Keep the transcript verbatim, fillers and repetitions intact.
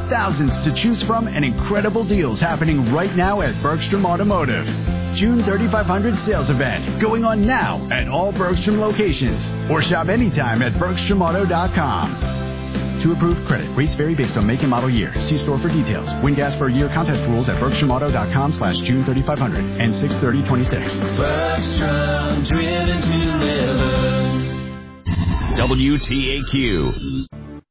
thousands to choose from and incredible deals happening right now at Bergstrom Automotive. June thirty-five hundred sales event going on now at all Bergstrom locations. Or shop anytime at bergstrom auto dot com. To approved credit. Rates vary based on make and model year. See store for details. Win gas for a year contest rules at bergstrom auto dot com slash June thirty-five hundred and six thirty twenty-six. Bergstrom, driven to live. W T A Q.